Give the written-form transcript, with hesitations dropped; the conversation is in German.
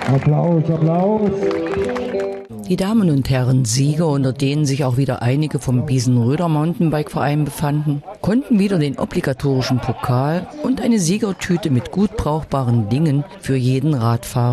Applaus, Applaus. Die Damen und Herren Sieger, unter denen sich auch wieder einige vom Biesenröder Mountainbike-Verein befanden, konnten wieder den obligatorischen Pokal und eine Siegertüte mit gut brauchbaren Dingen für jeden Radfahrer